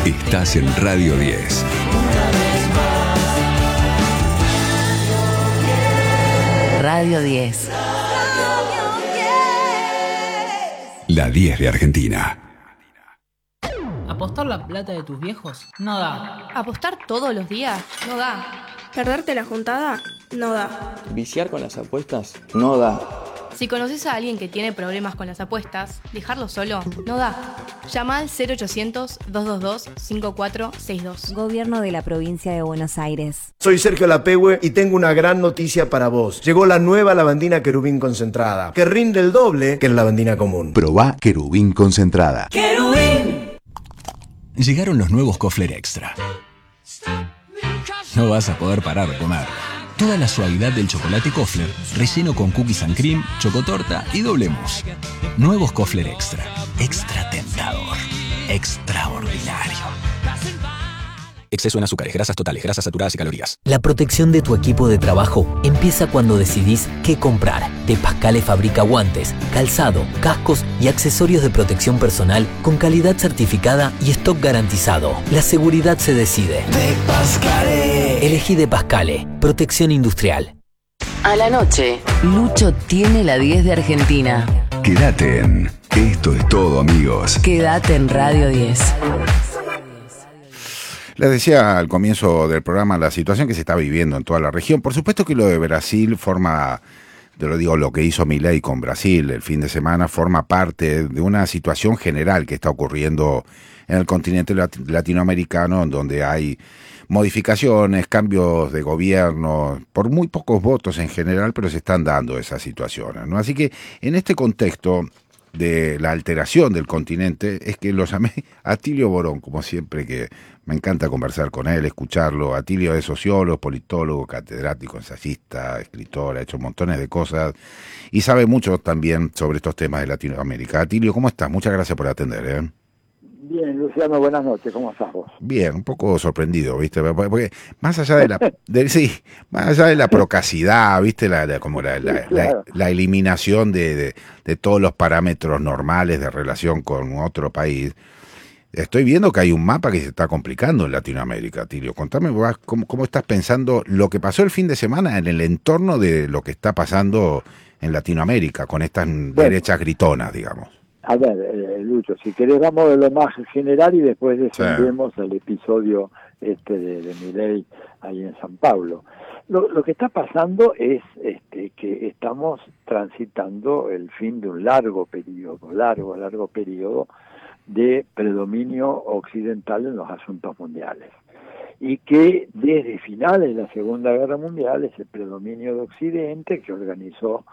Estás en Radio 10. Radio 10. La 10 de Argentina. ¿Apostar la plata de tus viejos? No da. ¿Apostar todos los días? No da. ¿Perderte la juntada? No da. ¿Viciar con las apuestas? No da. Si conoces a alguien que tiene problemas con las apuestas, dejarlo solo no da. Llama al 0800-222-5462. Gobierno de la Provincia de Buenos Aires. Soy Sergio Lapehue y tengo una gran noticia para vos. Llegó la nueva lavandina Querubín concentrada, que rinde el doble que la lavandina común. Probá Querubín concentrada. ¡Querubín! Llegaron los nuevos Kofler Extra. No vas a poder parar de comer. Toda la suavidad del chocolate Kofler, relleno con cookies and cream, chocotorta y doble mousse. Nuevos Kofler Extra. Extra tentador. Extraordinario. Exceso en azúcares, grasas totales, grasas saturadas y calorías. La protección de tu equipo de trabajo empieza cuando decidís qué comprar. De Pascale fabrica guantes, calzado, cascos y accesorios de protección personal con calidad certificada y stock garantizado. La seguridad se decide. De Pascale. Elegí De Pascale. Protección industrial. A la noche, Lucho tiene la 10 de Argentina. Quédate en Esto es todo, amigos. Quédate en Radio 10. Les decía al comienzo del programa la situación que se está viviendo en toda la región. Por supuesto que lo de Brasil lo que hizo Milei con Brasil el fin de semana forma parte de una situación general que está ocurriendo en el continente latinoamericano, en donde hay modificaciones, cambios de gobierno, por muy pocos votos en general, pero se están dando esas situaciones, ¿no? Así que en este contexto de la alteración del continente, es que lo llamé Atilio Borón, como siempre, que me encanta conversar con él, escucharlo. Atilio es sociólogo, politólogo, catedrático, ensayista, escritor, ha hecho montones de cosas y sabe mucho también sobre estos temas de Latinoamérica. Atilio, ¿cómo estás? Muchas gracias por atender, Bien, Luciano, buenas noches, ¿cómo estás vos? Bien, un poco sorprendido, ¿viste? Porque más allá de más allá de la procacidad, ¿viste? La eliminación de todos los parámetros normales de relación con otro país, estoy viendo que hay un mapa que se está complicando en Latinoamérica, Tilio. Contame cómo estás pensando lo que pasó el fin de semana en el entorno de lo que está pasando en Latinoamérica, con estas derechas gritonas, digamos. A ver, Lucho, si querés vamos de lo más general y después descendemos al episodio de Milei ahí en San Pablo. Lo que está pasando es que estamos transitando el fin de un largo periodo de predominio occidental en los asuntos mundiales. Y que desde finales de la Segunda Guerra Mundial ese predominio de Occidente que organizó,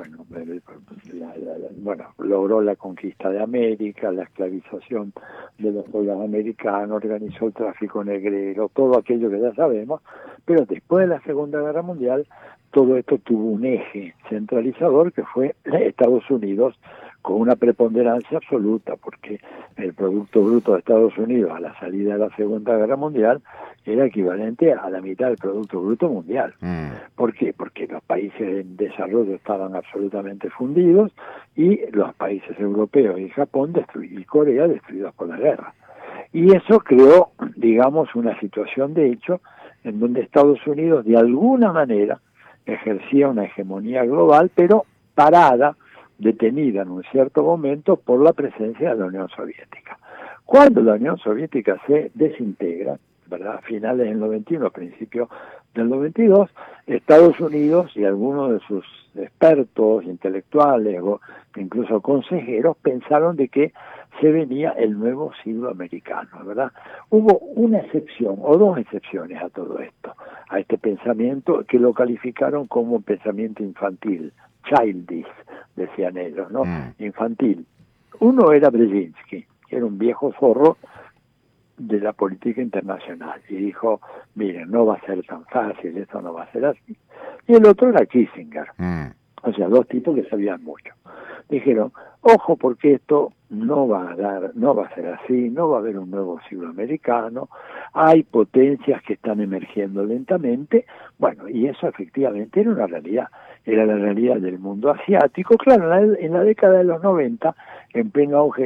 logró la conquista de América, la esclavización de los pueblos americanos, organizó el tráfico negrero, todo aquello que ya sabemos, pero después de la Segunda Guerra Mundial todo esto tuvo un eje centralizador que fue Estados Unidos, con una preponderancia absoluta, porque el Producto Bruto de Estados Unidos a la salida de la Segunda Guerra Mundial era equivalente a la mitad del Producto Bruto mundial. ¿Por qué? Porque los países en desarrollo estaban absolutamente fundidos y los países europeos y Japón y Corea destruidos por la guerra. Y eso creó, digamos, una situación de hecho en donde Estados Unidos de alguna manera ejercía una hegemonía global, pero detenida en un cierto momento por la presencia de la Unión Soviética. Cuando la Unión Soviética se desintegra, ¿verdad? A finales del 91, principios del 92, Estados Unidos y algunos de sus expertos, intelectuales o incluso consejeros pensaron de que se venía el nuevo siglo americano, ¿verdad? Hubo una excepción o dos excepciones a todo esto, a este pensamiento que lo calificaron como pensamiento infantil, childish, decían ellos, ¿no? Infantil. Uno era Brzezinski, que era un viejo zorro de la política internacional, y dijo, miren, no va a ser tan fácil, esto no va a ser así. Y el otro era Kissinger, o sea, dos tipos que sabían mucho. Dijeron, ojo, porque esto no va a ser así, no va a haber un nuevo siglo americano, hay potencias que están emergiendo lentamente, y eso efectivamente era una realidad. Era la realidad del mundo asiático. Claro, en la década de los 90, en pleno auge